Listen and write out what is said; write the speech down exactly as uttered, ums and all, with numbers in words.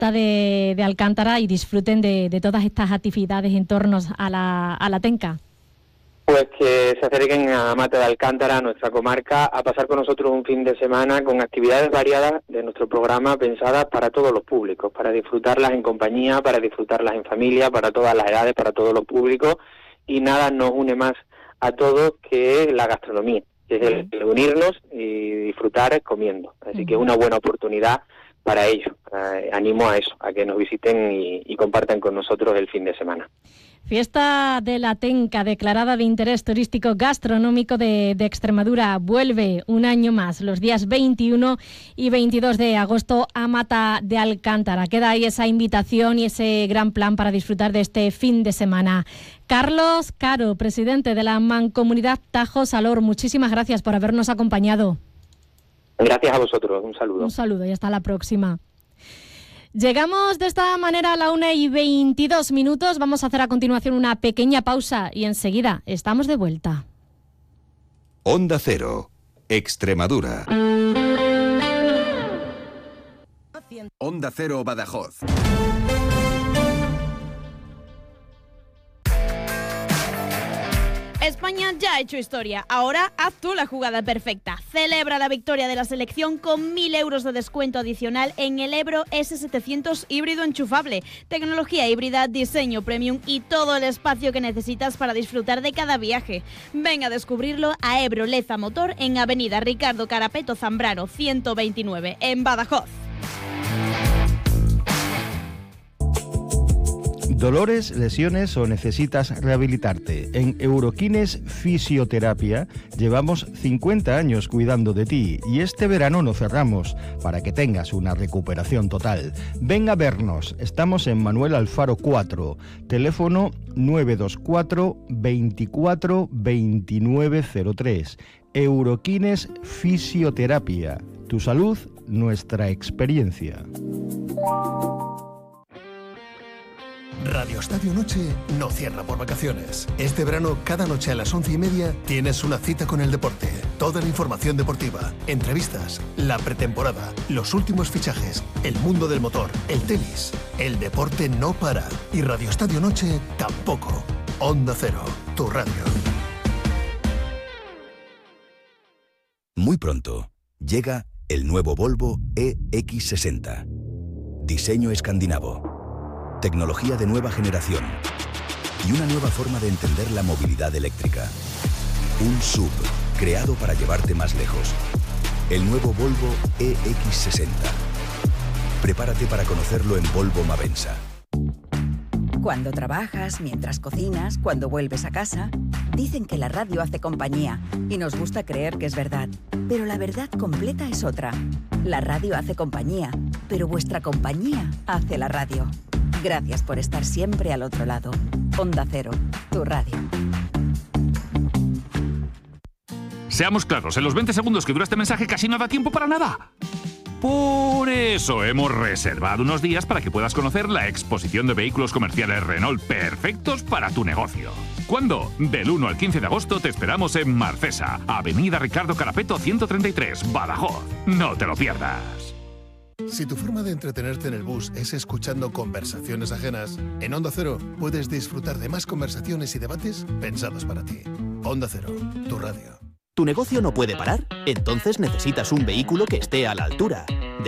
Mata de, de Alcántara y disfruten de, de todas estas actividades en torno a la, a la Tenca? Pues que se acerquen a Mata de Alcántara, a nuestra comarca, a pasar con nosotros un fin de semana con actividades variadas de nuestro programa pensadas para todos los públicos, para disfrutarlas en compañía, para disfrutarlas en familia, para todas las edades, para todos los públicos, y nada nos une más a todos que la gastronomía, que es el, el unirnos y disfrutar comiendo. Así que es una buena oportunidad para ello. Eh, animo a eso, a que nos visiten y, y compartan con nosotros el fin de semana. Fiesta de la Tenca, declarada de interés turístico gastronómico de, de Extremadura, vuelve un año más, los días veintiuno y veintidós de agosto a Mata de Alcántara. Queda ahí esa invitación y ese gran plan para disfrutar de este fin de semana. Carlos Caro, presidente de la Mancomunidad Tajo Salor, muchísimas gracias por habernos acompañado. Gracias a vosotros, un saludo. Un saludo y hasta la próxima. Llegamos de esta manera a la una y veintidós minutos. Vamos a hacer a continuación una pequeña pausa y enseguida estamos de vuelta. Onda Cero, Extremadura. Onda Cero Badajoz. España ya ha hecho historia. Ahora haz tú la jugada perfecta. Celebra la victoria de la selección con mil euros de descuento adicional en el Ebro ese setecientos híbrido enchufable. Tecnología híbrida, diseño premium y todo el espacio que necesitas para disfrutar de cada viaje. Ven a descubrirlo a Ebro Leza Motor en Avenida Ricardo Carapeto Zambrano ciento veintinueve en Badajoz. ¿Dolores, lesiones o necesitas rehabilitarte? En Euroquines Fisioterapia llevamos cincuenta años cuidando de ti y este verano no cerramos para que tengas una recuperación total. Ven a vernos, estamos en Manuel Alfaro cuatro, teléfono nueve dos cuatro, veinticuatro, veintinueve cero tres. Euroquines Fisioterapia, tu salud, nuestra experiencia. Radio Estadio Noche no cierra por vacaciones. Este verano, cada noche a las once y media, tienes una cita con el deporte. Toda la información deportiva, entrevistas, la pretemporada, los últimos fichajes, el mundo del motor, el tenis. El deporte no para. Y Radio Estadio Noche tampoco. Onda Cero, tu radio. Muy pronto, llega el nuevo Volvo E X sesenta. Diseño escandinavo. Tecnología de nueva generación y una nueva forma de entender la movilidad eléctrica. Un S U V creado para llevarte más lejos. El nuevo Volvo E X sesenta. Prepárate para conocerlo en Volvo Mavensa. Cuando trabajas, mientras cocinas, cuando vuelves a casa, dicen que la radio hace compañía y nos gusta creer que es verdad. Pero la verdad completa es otra. La radio hace compañía, pero vuestra compañía hace la radio. Gracias por estar siempre al otro lado. Onda Cero, tu radio. Seamos claros, en los veinte segundos que dura este mensaje casi no da tiempo para nada. Por eso hemos reservado unos días para que puedas conocer la exposición de vehículos comerciales Renault perfectos para tu negocio. ¿Cuándo? Del uno al quince de agosto te esperamos en Marcesa, Avenida Ricardo Carapeto ciento treinta y tres, Badajoz. No te lo pierdas. Si tu forma de entretenerte en el bus es escuchando conversaciones ajenas, en Onda Cero puedes disfrutar de más conversaciones y debates pensados para ti. Onda Cero, tu radio. ¿Tu negocio no puede parar? Entonces necesitas un vehículo que esté a la altura.